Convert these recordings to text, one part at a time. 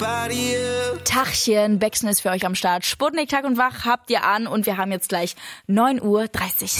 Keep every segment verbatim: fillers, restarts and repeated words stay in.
Tachchen, Bexen ist für euch am Start. Sputnik Tag und Wach habt ihr an und wir haben jetzt gleich neun Uhr dreißig.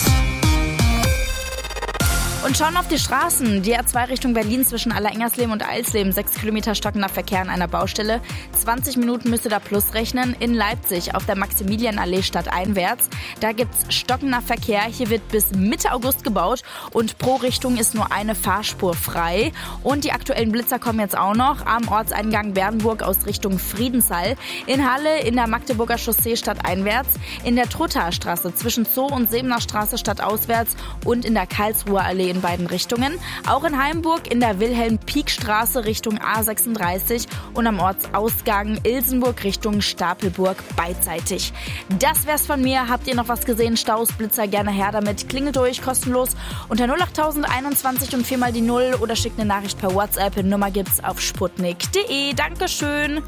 Und schauen auf die Straßen. Die A zwei Richtung Berlin zwischen Allerengersleben und Eilsleben. sechs Kilometer stockender Verkehr an einer Baustelle. zwanzig Minuten müsst ihr da plus rechnen. In Leipzig auf der Maximilianallee stadteinwärts. Da gibt's stockender Verkehr. Hier wird bis Mitte August gebaut und pro Richtung ist nur eine Fahrspur frei. Und die aktuellen Blitzer kommen jetzt auch noch am Ortseingang Bernburg aus Richtung Friedenshall. In Halle in der Magdeburger Chaussee stadteinwärts. In der Truther Straße zwischen Zoo und Sebener Straße stadtauswärts und in der Karlsruher Allee in beiden Richtungen. Auch in Haimburg in der Wilhelm-Pieck-Straße Richtung A sechsunddreißig und am Ortsausgang Ilsenburg Richtung Stapelburg beidseitig. Das wär's von mir. Habt ihr noch was gesehen? Staus, Blitzer, gerne her damit. Klingelt durch, kostenlos unter null acht einundzwanzig und viermal die Null oder schickt eine Nachricht per WhatsApp. Nummer gibt's auf sputnik punkt de. Dankeschön.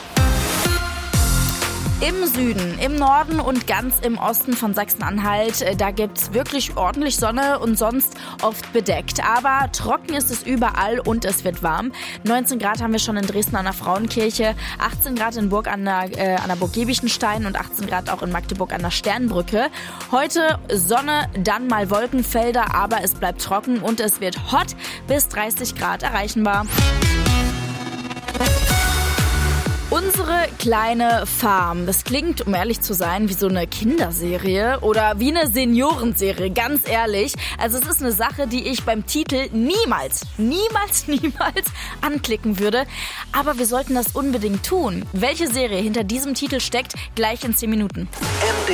Im Süden, im Norden und ganz im Osten von Sachsen-Anhalt, da gibt's wirklich ordentlich Sonne und sonst oft bedeckt. Aber trocken ist es überall und es wird warm. neunzehn Grad haben wir schon in Dresden an der Frauenkirche, achtzehn Grad in Burg an der, äh, an der Burg Giebichenstein und achtzehn Grad auch in Magdeburg an der Sternbrücke. Heute Sonne, dann mal Wolkenfelder, aber es bleibt trocken und es wird hot bis dreißig Grad erreichbar. Unsere kleine Farm. Das klingt, um ehrlich zu sein, wie so eine Kinderserie oder wie eine Seniorenserie, ganz ehrlich. Also es ist eine Sache, die ich beim Titel niemals, niemals, niemals anklicken würde. Aber wir sollten das unbedingt tun. Welche Serie hinter diesem Titel steckt, gleich in zehn Minuten.